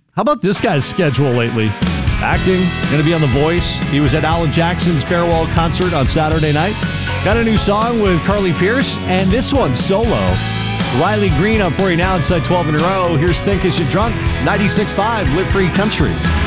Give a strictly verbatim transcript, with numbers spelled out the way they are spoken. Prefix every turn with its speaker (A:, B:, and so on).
A: How about this guy's schedule lately? Acting, going to be on The Voice. He was at Alan Jackson's farewell concert on Saturday night. Got a new song with Carly Pearce, and this one solo. Riley Green up for you now inside twelve in a row. Here's Think Is You Drunk, ninety-six point five Live Free Country.